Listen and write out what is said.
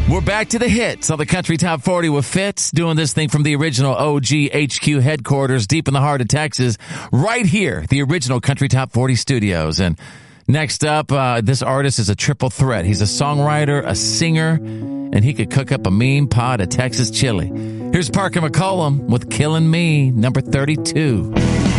We're back to the hits on the Country Top 40 with Fitz, doing this thing from the original OG HQ headquarters deep in the heart of Texas, right here, the original Country Top 40 studios. And next up, this artist is a triple threat. He's a songwriter, a singer, and he could cook up a mean pot of Texas chili. Here's Parker McCollum with Killing Me, number 32.